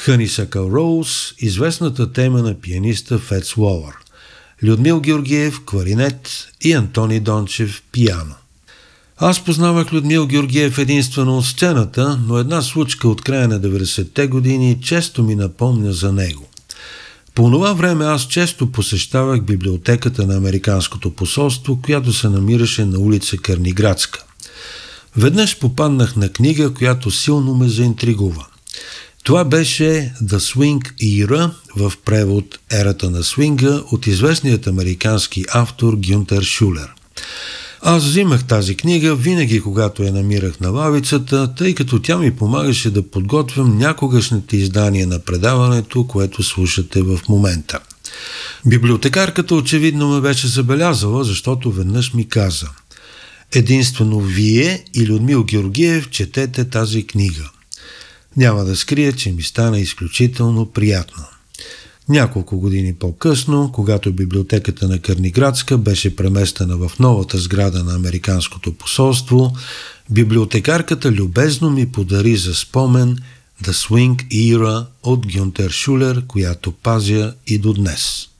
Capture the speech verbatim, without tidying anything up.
Honeysuckle Rose, известната тема на пианиста Фец Уолър, Людмил Георгиев – кларинет и Антони Дончев – пиано. Аз познавах Людмил Георгиев единствено от сцената, но една случка от края на деветдесетте години често ми напомня за него. По това време аз често посещавах библиотеката на Американското посолство, която се намираше на улица Кърниградска. Веднъж попаднах на книга, която силно ме заинтригува. Това беше The Swing Era, в превод Ерата на свинга, от известният американски автор Гюнтер Шулер. Аз взимах тази книга винаги, когато я намирах на лавицата, тъй като тя ми помагаше да подготвям някогашните издания на предаването, което слушате в момента. Библиотекарката очевидно ме беше забелязала, защото веднъж ми каза: единствено вие и Людмил Георгиев четете тази книга. Няма да скрия, че ми стана изключително приятно. Няколко години по-късно, когато библиотеката на Кърниградска беше преместена в новата сграда на Американското посолство, библиотекарката любезно ми подари за спомен The Swing Era от Гюнтер Шулер, която пазя и до днес.